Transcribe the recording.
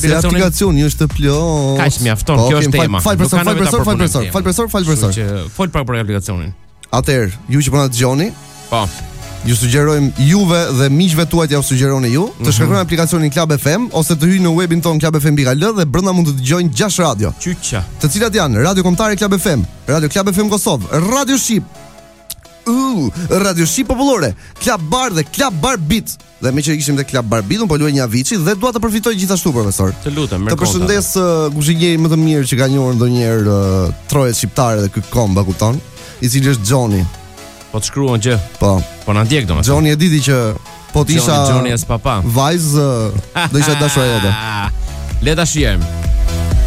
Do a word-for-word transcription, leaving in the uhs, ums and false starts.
aplikacionin. Aplikacioni është plot. Kaq mjafton, kjo është tema. Fal profesor, fal profesor, fal profesor, fal profesor, fal profesor. Fol pak për aplikacionin. Atëherë, ju që po na dëgjoni, po. Ju sugjerojmë juve dhe miqve tuaj t'ja u sugjeroni ju të shkruani aplikacionin Club F M ose të hyjnë në webin ton club f m dot l dhe brenda mund të dëgjojnë gjashtë radio. Qyqa. Të cilat janë Radio Kombëtare Club F M, Radio Club F M Kosovë, Radio Shqip, uh, Radio Shqip Popullore, Club Bar dhe Club Bar Beat. Dhe me që kishim te Club Bar Beat, un po luaj një Avicii dhe dua të përfitoj gjithashtu profesor. Të lutem, të përshëndes uh, kuzhinjerin më të mirë që ka njohur ndonjëherë uh, trojet shqiptare dhe ky komba kupton, i cili është Johnny. Po të shkruan gjë. Po. Po na ndjek domethënë. Johnny e diti që po të isha Johnny es papa. Vajz do isha dashur edhe. Le ta shijojmë.